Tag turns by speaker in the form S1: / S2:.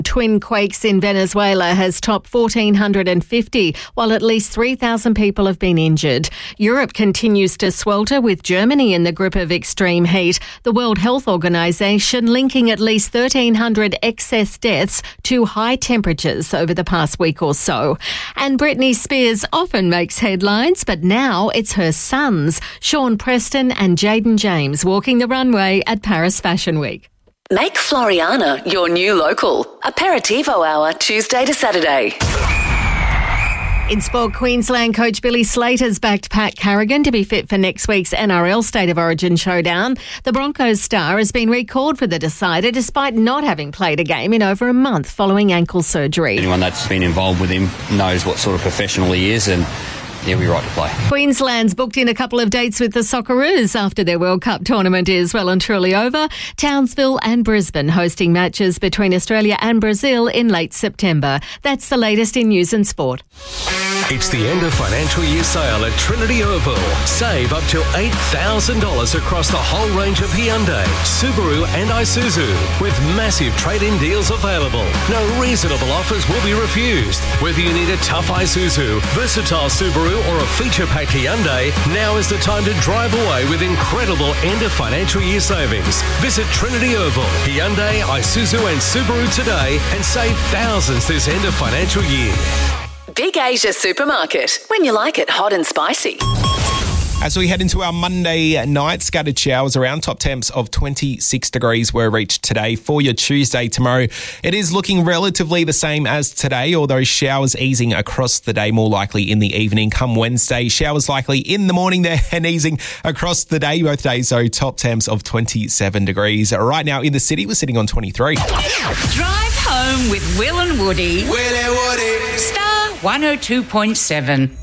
S1: Twin quakes in Venezuela has topped 1,450, while at least 3,000 people have been injured. Europe continues to swelter, with Germany in the grip of extreme heat. The World Health Organization linking at least 1,300 excess deaths to high temperatures over the past week or so. And Britney Spears often makes headlines, but now it's her sons, Sean Preston and Jaden James, walking the runway at Paris Fashion Week.
S2: Make Floriana your new local. Aperitivo hour, Tuesday to Saturday.
S1: In sport, Queensland coach Billy Slater's backed Pat Carrigan to be fit for next week's NRL State of Origin showdown. The Broncos star has been recalled for the decider despite not having played a game in over a month following ankle surgery.
S3: Anyone that's been involved with him knows what sort of professional he is, and he'll be right to play.
S1: Queensland's booked in a couple of dates with the Socceroos after their World Cup tournament is well and truly over. Townsville and Brisbane hosting matches between Australia and Brazil in late September. That's the latest in news and sport.
S4: It's the end of financial year sale at Trinity Oval. Save up to $8,000 across the whole range of Hyundai, Subaru and Isuzu, with massive trade-in deals available. No reasonable offers will be refused. Whether you need a tough Isuzu, versatile Subaru or a feature-packed Hyundai, now is the time to drive away with incredible end of financial year savings. Visit Trinity Oval, Hyundai, Isuzu and Subaru today and save thousands this end of financial year.
S2: Big Asia Supermarket, when you like it hot and spicy.
S5: As we head into our Monday night, scattered showers around. Top temps of 26 degrees were reached today. For your Tuesday tomorrow, it is looking relatively the same as today, although showers easing across the day, more likely in the evening. Come Wednesday, showers likely in the morning there and easing across the day both days. So top temps of 27 degrees. Right now in the city, we're sitting on 23.
S6: Drive home with Will and Woody.
S7: Will and Woody.
S6: Star 102.7.